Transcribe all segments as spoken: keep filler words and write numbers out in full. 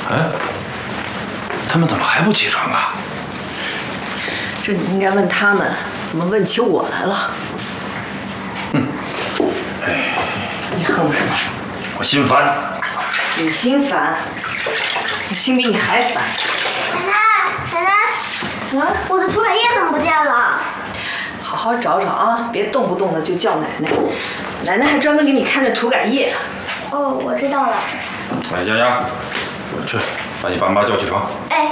哎，他们怎么还不起床啊？ 这你应该问他们，怎么问起我来了？ 哼，哎， 你哼什么？ 我心烦。 你心烦，我心比你还烦。 奶奶，奶奶，啊，我的涂改液怎么不见了？ 好好找找啊，别动不动的就叫奶奶。奶奶还专门给你看着涂改液。 哦，我知道了。 哎，丫丫，去把你爸妈叫起床。 哎，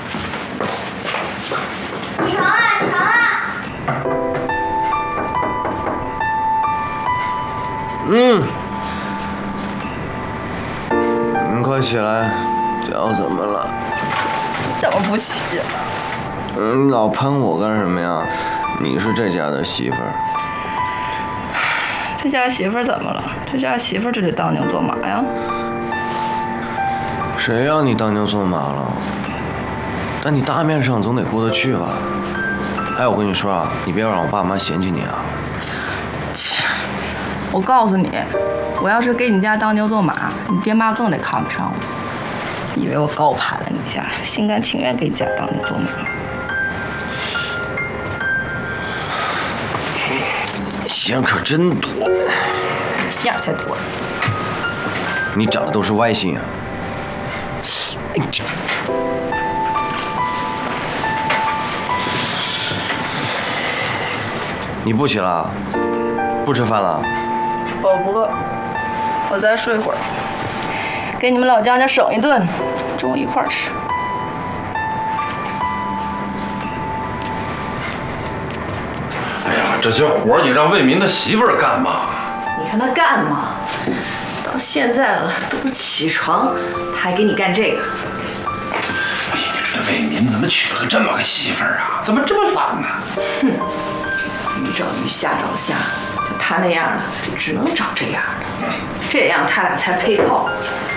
起床了，起床了。 嗯，你快起来，脚怎么了？ 怎么不起呀？ 嗯，你老喷我干什么呀？你是这家的媳妇儿。 这家媳妇儿怎么了？这家媳妇儿就得当牛做马呀？ 谁让你当牛做马了？但你大面上总得过得去吧？哎，我跟你说啊，你别让我爸妈嫌弃你啊。 切！我告诉你，我要是给你家当牛做马，你爹妈更得看不上我。以为我高攀了你家，心甘情愿给你家当牛做马。 馅可真多， 馅才多。 你长的都是歪心啊！哎，这你不起了？不吃饭了？ 我不饿，我再睡会儿，给你们老姜家省一顿，中午一块儿吃。 哎呀，这些活你让魏民的媳妇儿干嘛？ 你看他干嘛？到现在了都不起床，他还给你干这个。 哎呀，你说这魏民怎么娶了个这么个媳妇儿啊？怎么这么懒呢？ 哼，鱼找鱼，虾找虾，就他那样的，只能找这样的，这样他俩才配套。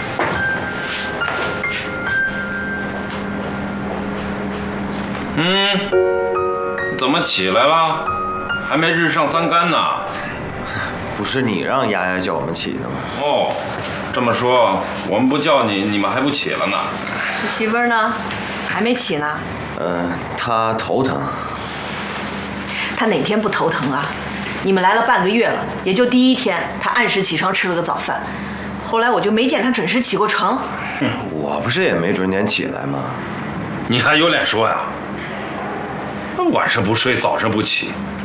嗯，怎么起来了？还没日上三竿呢。 不是你让丫丫叫我们起的吗？ 哦，这么说，我们不叫你，你们还不起了呢？ 这媳妇儿呢，还没起呢。 呃，她头疼。 她哪天不头疼啊？你们来了半个月了，也就第一天，她按时起床吃了个早饭，后来我就没见她准时起过床。 我不是也没准点起来吗？ 你还有脸说呀？晚上不睡，早上不起，